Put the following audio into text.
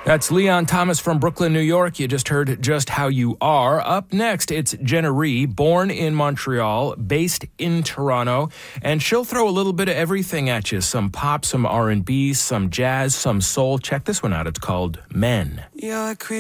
That's Leon Thomas from Brooklyn, New York. You just heard Just How You Are. Up next, it's Jenna Rhee, born in Montreal, based in Toronto, and she'll throw a little bit of everything at you. Some pop, some R&B, some jazz, some soul. Check this one out. It's called Men.